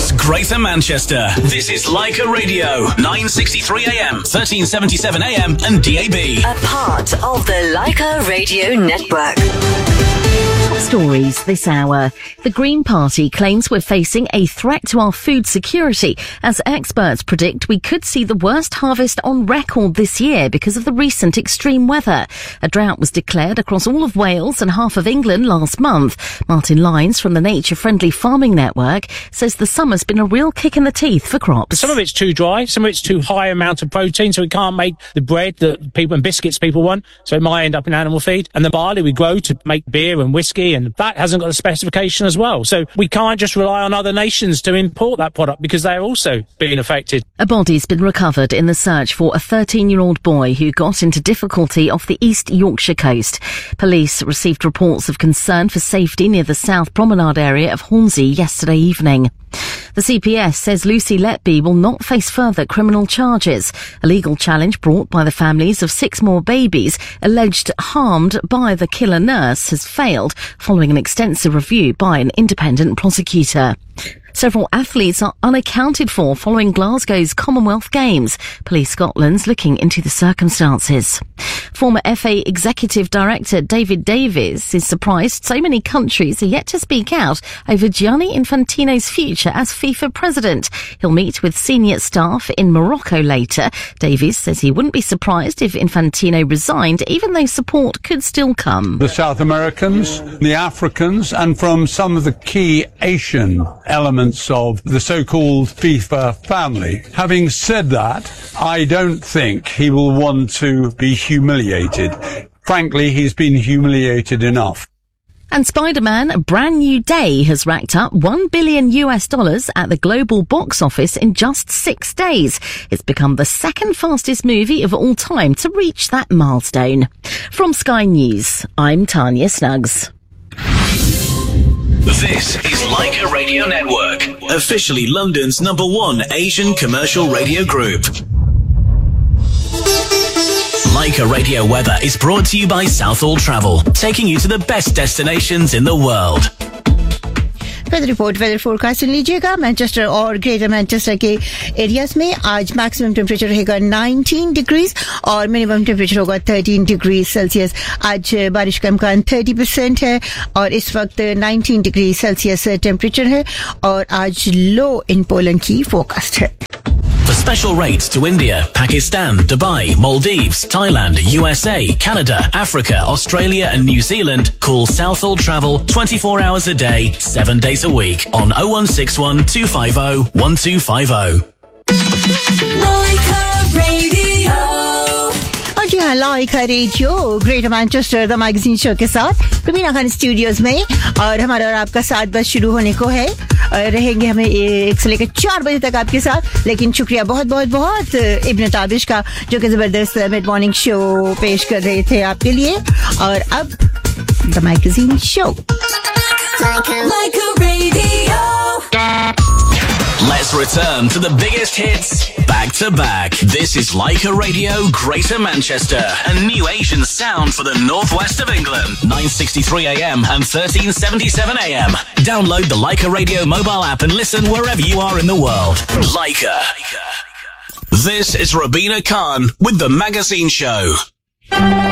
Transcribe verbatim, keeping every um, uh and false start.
across Greater Manchester. This is Leica Radio, nine sixty-three A M, thirteen seventy-seven A M and D A B. A part of the Leica Radio Network. Top stories this hour. The Green Party claims we're facing a threat to our food security as experts predict we could see the worst harvest on record this year because of the recent extreme weather. A drought was declared across all of Wales and half of England last month. Martin Lyons from the Nature Friendly Farming Network says the summer's been a real kick in the teeth for crops. Some of it's too dry, some of it's too high amount of protein, so we can't make the bread that people and biscuits people want, so it might end up in animal feed. And the barley we grow to make beer and whiskey, and that hasn't got a specification as well. So we can't just rely on other nations to import that product because they're also being affected. A body's been recovered in the search for a thirteen-year-old boy who got into difficulty off the East Yorkshire coast. Police received reports of concern for safety near the South Promenade area of Hornsey yesterday evening. The C P S says Lucy Letby will not face further criminal charges. A legal challenge brought by the families of six more babies alleged harmed by the killer nurse has failed following an extensive review by an independent prosecutor. Several athletes are unaccounted for following Glasgow's Commonwealth Games. Police Scotland's looking into the circumstances. Former F A Executive Director David Davies is surprised so many countries are yet to speak out over Gianni Infantino's future as FIFA president. He'll meet with senior staff in Morocco later. Davies says he wouldn't be surprised if Infantino resigned, even though support could still come. The South Americans, the Africans, and from some of the key Asian elements of the so-called FIFA family. Having said that, I don't think he will want to be humiliated. Frankly, he's been humiliated enough. And Spider-Man: A Brand New Day has racked up one billion U S dollars at the global box office in just six days. It's become the second fastest movie of all time to reach that milestone. From Sky News, I'm Tanya Snuggs. This is Leica Radio Network, officially London's number one Asian commercial radio group. Leica Radio Weather is brought to you by Southall Travel, taking you to the best destinations in the world. Weather report weather forecast सुन लीजिएगा। Manchester और greater Manchester के areas में आज maximum temperature रहेगा nineteen degrees और minimum temperature होगा thirteen degree Celsius. आज बारिश का इम्कान थर्टी परसेंट है और इस वक्त नाइनटीन डिग्री सेल्सियस टेम्परेचर है और आज लो इन पोलैंड की फोरकास्ट है। For special rates to India, Pakistan, Dubai, Maldives, Thailand, U S A, Canada, Africa, Australia and New Zealand, call Southall Travel twenty-four hours a day, seven days a week on oh one six one, two five oh, one two five oh. Leica Radio. जी हाँ, लाइका radio greater Manchester the magazine show के साथ Raveena Khan studios में और हमारा और आपका साथ बस शुरू होने को है और रहेंगे हमें एक से लेकर चार बजे तक आपके साथ। लेकिन शुक्रिया बहुत बहुत बहुत इब्न ताबिश का जो कि जबरदस्त मिड मॉर्निंग शो पेश कर रहे थे आपके लिए। और अब the magazine show Leica Radio. Let's return to the biggest hits back to back. This is Leica Radio Greater Manchester, a new Asian sound for the northwest of England. nine sixty-three A M and thirteen seventy-seven A M. Download the Leica Radio mobile app and listen wherever you are in the world. Leica. This is Rabina Khan with the Magazine Show.